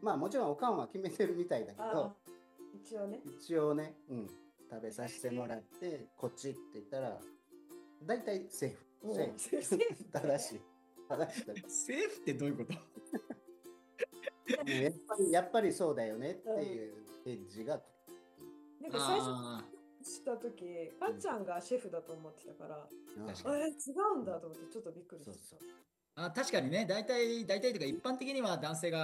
まあもちろんおかんは決めてるみたいだけど、 あ、一応ね。 一応ね、食べさせてもらって、こっちって言ったら、大体セーフ。セーセーフ。 フ正しい。正しい。 セーフってどういうこと？ やっぱりそうだよねってうん。 いうエッジが。 なんか最初あ知った時、かっちゃんがシェフだと思ってたから、 あ、確あかに。 違うんだと思ってちょっとびっくりしてた。 そうそう。 確かにね、大体というか一般的には男性が